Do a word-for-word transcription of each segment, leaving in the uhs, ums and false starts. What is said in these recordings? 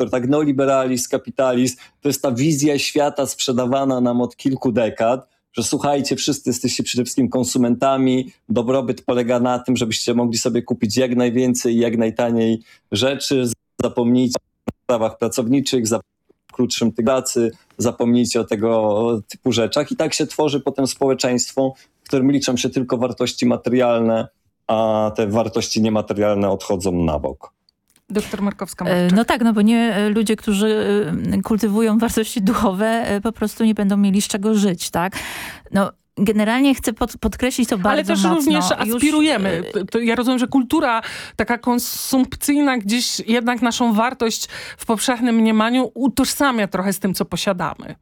doktor, tak, neoliberalizm, kapitalizm, to jest ta wizja świata sprzedawana nam od kilku dekad, że słuchajcie, wszyscy jesteście przede wszystkim konsumentami, dobrobyt polega na tym, żebyście mogli sobie kupić jak najwięcej i jak najtaniej rzeczy, zapomnijcie o sprawach pracowniczych, o krótszym pracy, zapomnijcie o tego typu rzeczach i tak się tworzy potem społeczeństwo, w którym liczą się tylko wartości materialne, a te wartości niematerialne odchodzą na bok. Doktor Markowska. No tak, no bo nie ludzie, którzy kultywują wartości duchowe, po prostu nie będą mieli z czego żyć, tak? No generalnie chcę pod, podkreślić to bardzo Ale też mocno. również aspirujemy. Już... To ja rozumiem, że kultura taka konsumpcyjna gdzieś jednak naszą wartość w powszechnym mniemaniu utożsamia trochę z tym, co posiadamy.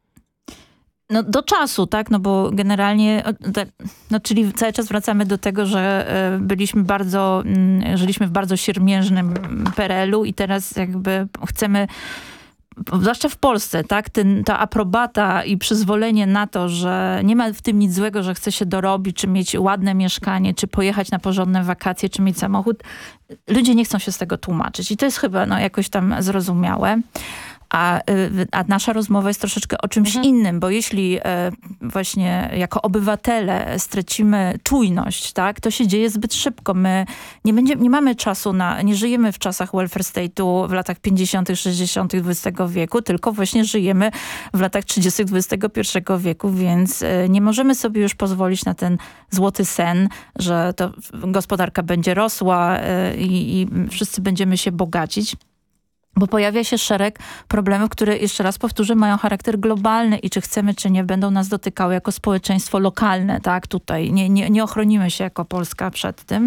No do czasu, tak, no bo generalnie, no czyli cały czas wracamy do tego, że byliśmy bardzo, żyliśmy w bardzo siermiężnym P R L u i teraz jakby chcemy, zwłaszcza w Polsce, tak, Ten, ta aprobata i przyzwolenie na to, że nie ma w tym nic złego, że chce się dorobić, czy mieć ładne mieszkanie, czy pojechać na porządne wakacje, czy mieć samochód. Ludzie nie chcą się z tego tłumaczyć i to jest chyba no, jakoś tam zrozumiałe. A, a nasza rozmowa jest troszeczkę o czymś mhm. innym, bo jeśli e, właśnie jako obywatele stracimy czujność, tak, to się dzieje zbyt szybko. My nie, będzie, nie mamy czasu na, nie żyjemy w czasach welfare state'u w latach pięćdziesiątych, sześćdziesiątych dwudziestego wieku, tylko właśnie żyjemy w latach trzydziestych dwudziestego pierwszego wieku, więc e, nie możemy sobie już pozwolić na ten złoty sen, że to gospodarka będzie rosła e, i, i wszyscy będziemy się bogacić. Bo pojawia się szereg problemów, które, jeszcze raz powtórzę, mają charakter globalny i czy chcemy, czy nie, będą nas dotykały jako społeczeństwo lokalne, tak, tutaj. Nie, nie, nie ochronimy się jako Polska przed tym.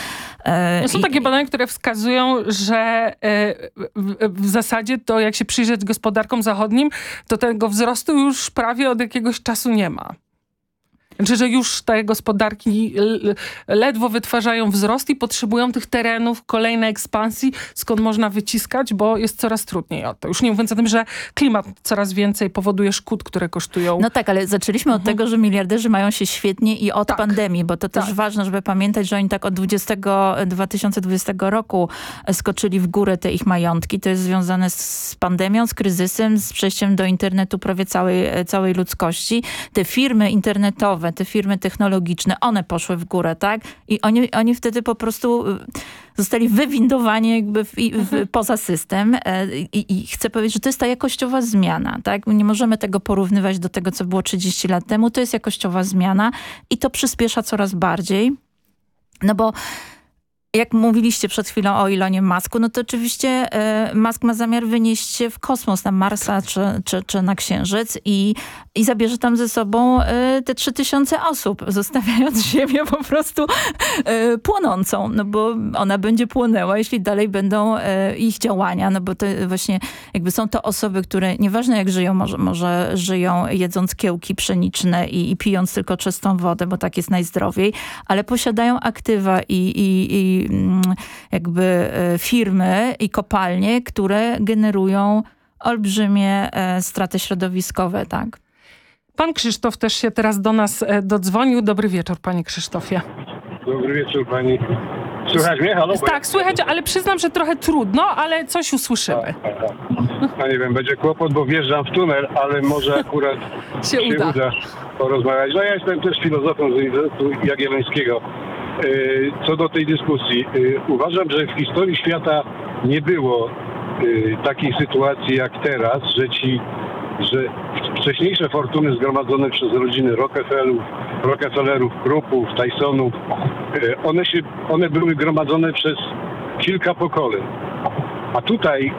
No są takie badania, które wskazują, że w zasadzie to jak się przyjrzeć gospodarkom zachodnim, to tego wzrostu już prawie od jakiegoś czasu nie ma. Znaczy, że już te gospodarki ledwo wytwarzają wzrost i potrzebują tych terenów, kolejnej ekspansji, skąd można wyciskać, bo jest coraz trudniej o to. Już nie mówiąc o tym, że klimat coraz więcej powoduje szkód, które kosztują... No tak, ale zaczęliśmy mhm. od tego, że miliarderzy mają się świetnie i od tak. pandemii, bo to też tak. ważne, żeby pamiętać, że oni tak od dwa tysiące dwudziestego roku skoczyli w górę te ich majątki. To jest związane z pandemią, z kryzysem, z przejściem do internetu prawie całej, całej ludzkości. Te firmy internetowe, te firmy technologiczne, one poszły w górę, tak? I oni, oni wtedy po prostu zostali wywindowani jakby w, w, poza system I, i chcę powiedzieć, że to jest ta jakościowa zmiana, tak? Nie możemy tego porównywać do tego, co było trzydzieści lat temu. To jest jakościowa zmiana i to przyspiesza coraz bardziej. No bo jak mówiliście przed chwilą o Elonie Musku, no to oczywiście e, Musk ma zamiar wynieść się w kosmos, na Marsa czy, czy, czy na Księżyc i, i zabierze tam ze sobą e, te trzy tysiące osób, zostawiając Ziemię po prostu e, płonącą, no bo ona będzie płonęła, jeśli dalej będą e, ich działania, no bo to właśnie jakby są to osoby, które nieważne jak żyją, może, może żyją jedząc kiełki pszeniczne i, i pijąc tylko czystą wodę, bo tak jest najzdrowiej, ale posiadają aktywa i, i, i jakby firmy i kopalnie, które generują olbrzymie straty środowiskowe, tak? Pan Krzysztof też się teraz do nas dodzwonił. Dobry wieczór, panie Krzysztofie. Dobry wieczór, pani. Słychać mnie? Halo? Tak, słychać, ale przyznam, że trochę trudno, ale coś usłyszymy. No nie wiem, będzie kłopot, bo wjeżdżam w tunel, ale może akurat się, się uda. uda porozmawiać. No ja jestem też filozofem z Uniwersytetu Jagiellońskiego. Co do tej dyskusji, uważam, że w historii świata nie było takiej sytuacji jak teraz, że ci, że wcześniejsze fortuny zgromadzone przez rodziny Rockefellerów, Rockefellerów, Krupów, Tysonów, one się, one były gromadzone przez kilka pokoleń. A tutaj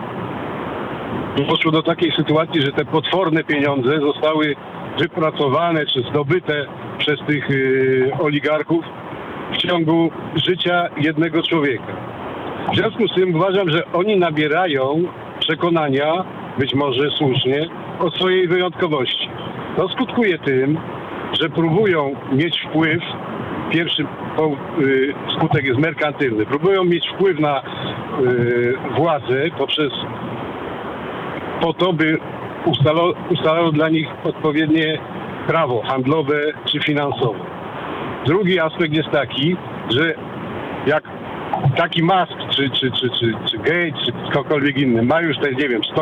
doszło do takiej sytuacji, że te potworne pieniądze zostały wypracowane czy zdobyte przez tych oligarchów w ciągu życia jednego człowieka. W związku z tym uważam, że oni nabierają przekonania, być może słusznie, o swojej wyjątkowości. To skutkuje tym, że próbują mieć wpływ, pierwszy skutek jest merkantylny, próbują mieć wpływ na władzę poprzez po to, by ustalo, ustalało dla nich odpowiednie prawo handlowe czy finansowe. Drugi aspekt jest taki, że jak taki Musk, czy, czy, czy, czy, czy Gates, czy ktokolwiek inny ma już te, nie wiem, sto